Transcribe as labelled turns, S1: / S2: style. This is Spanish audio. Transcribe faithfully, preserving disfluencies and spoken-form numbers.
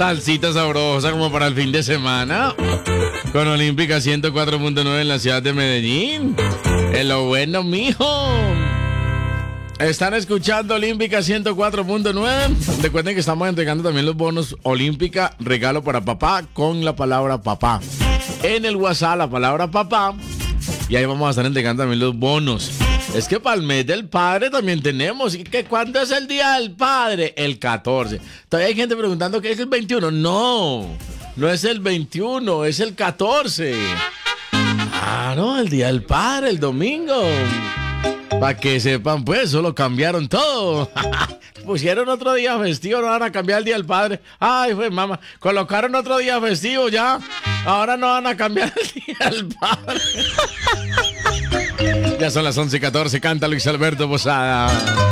S1: Salsita sabrosa como para el fin de semana. Con Olímpica ciento cuatro punto nueve en la ciudad de Medellín. Es lo bueno, mijo. Están escuchando Olímpica ciento cuatro punto nueve. Recuerden que estamos entregando también los bonos Olímpica regalo para papá con la palabra papá. En el WhatsApp la palabra papá. Y ahí vamos a estar entregando también los bonos. Es que para el mes del padre también tenemos. ¿Y que cuándo es el día del padre? El catorce. Todavía hay gente preguntando qué es el veintiuno. No, no es el veintiuno, es el catorce. Ah, no, el día del padre, el domingo. Para que sepan, pues, solo cambiaron todo. Pusieron otro día festivo, no van a cambiar el día del padre. Ay, pues, mamá, colocaron otro día festivo ya. Ahora no van a cambiar el día del padre. Ya son las once y catorce, canta Luis Alberto Posada.